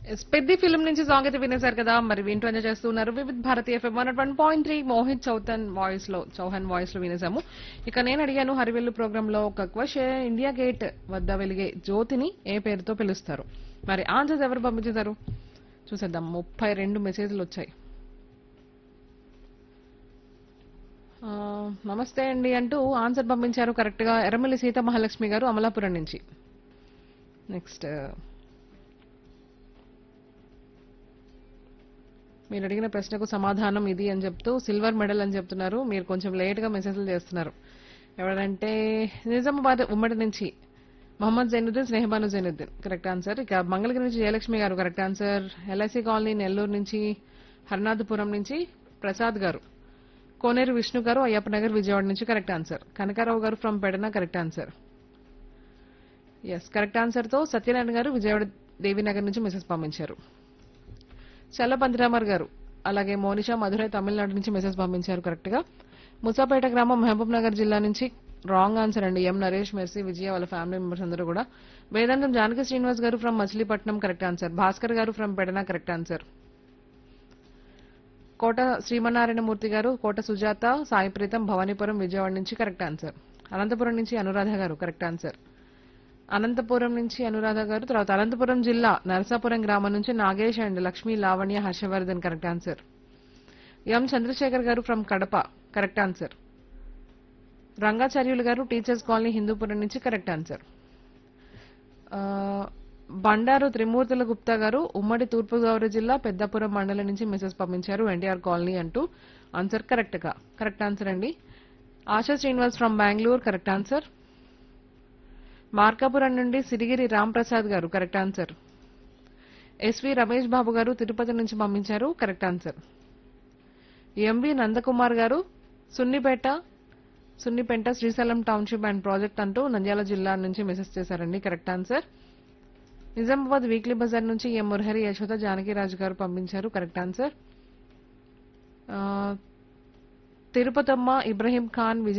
Peddi film నుంచి song అయితే వినేశారు కదా. మరి వింటూ ఎంజాయ్ చేస్తున్నారు వివిధ్ భారతీయ ఎఫ్ఎం 101.3 మోహిత్ చౌహాన్ వాయిస్ లో వినేశాము. ఇక నేను అడిగాను హరివెల్లు ప్రోగ్రామ్ లో ఒక క్వశ్చన్, ఇండియా గేట్ వద్ద వెలిగే జ్యోతిని ఏ పేరుతో పిలుస్తారు? మరి ఆన్సర్స్ ఎవరు పంపించేశారు చూసేద్దాం. 32 మెసేజ్లు వచ్చాయి. ఆ, నమస్తే అండి అంటూ ఆన్సర్ పంపించారు కరెక్ట్ గా ఎర్రమల్లి సీత మహాలక్ష్మి గారు అమలాపురం నుంచి. నెక్స్ట్ మీరు అడిగిన ప్రశ్నకు సమాధానం ఇది అని చెప్తూ సిల్వర్ మెడల్ అని చెప్తున్నారు. మీరు కొంచెం లేట్ గా మెసేజ్లు చేస్తున్నారు. ఎవరంటే నిజామాబాద్ ఉమ్మడి నుంచి మొహమ్మద్ జైనుద్దీన్, స్నేహబాను జైనుద్దీన్ కరెక్ట్ ఆన్సర్. ఇక మంగళగిరి నుంచి జయలక్ష్మి గారు correct answer. LIC colony Nellore నుంచి, హర్నాథపురం నుంచి ప్రసాద్ గారు, కోనేరు విష్ణు గారు అయ్యప్ప నగర్ విజయవాడ నుంచి కరెక్ట్ ఆన్సర్. కనకారావు గారు from Pedana correct answer. Yes correct answer తో సత్యనారాయణ గారు విజయవాడ దేవీనగర్ నుంచి మెసేజ్ పంపించారు. చల్ల పందిరామర్ గారు అలాగే మోనిషా మధురై తమిళనాడు నుంచి మెసేజ్ పంపించారు కరెక్ట్ గా. ముసాపేట గ్రామం మహబూబ్ నగర్ జిల్లా నుంచి రాంగ్ ఆన్సర్ అండి. ఎం నరేష్, మెర్సీ, విజయ వాళ్ళ ఫ్యామిలీ మెంబర్స్ అందరూ కూడా. వేదాంతం జానకి శ్రీనివాస్ గారు from Machilipatnam correct answer. Bhaskar గారు ఫ్రమ్ పెడన కరెక్ట్ ఆన్సర్. కోట శ్రీమన్నారాయణమూర్తి గారు, కోట సుజాత, సాయి ప్రీతం, భవానీపురం విజయవాడ నుంచి కరెక్ట్ ఆన్సర్. అనంతపురం నుంచి అనురాధ గారు కరెక్ట్ ఆన్సర్. అనంతపురం నుంచి అనురాధ గారు. తర్వాత అనంతపురం జిల్లా నరసాపురం గ్రామం నుంచి Nagesh and Lakshmi, Lavanya, Harshavardhan correct answer. ఎం చంద్రశేఖర్ గారు from Kadapa correct answer. Rangacharyulu గారు టీచర్స్ కాలనీ హిందూపురం నుంచి కరెక్ట్ ఆన్సర్. బండారు త్రిమూర్తుల గుప్తా గారు ఉమ్మడి తూర్పుగోదావరి జిల్లా పెద్దపురం మండలం నుంచి మెసేజ్ పంపించారు ఎన్టీఆర్ కాలనీ అంటూ. ఆన్సర్ కరెక్ట్ ఆన్సర్ అండి. ASHA Srinivas from Bengaluru correct answer. Markapuram నుండి సిరిగిరి రామ్ ప్రసాద్ గారు correct answer. SV Ramesh Babu గారు తిరుపతి నుంచి పంపించారు కరెక్ట్ ఆన్సర్. ఎంవి నందకుమార్ గారు Sunnipeta Srisailam township and project అంటూ నంద్యాల జిల్లా నుంచి మెసేజ్ చేశారండి correct answer. Nizamabad weekly Bazar నుంచి ఎం మురహరి, యశోద, జానకిరాజు గారు పంపించారు కరెక్ట్ ఆన్సర్. తిరుపతమ్మ, ఇబ్రహీం ఖాన్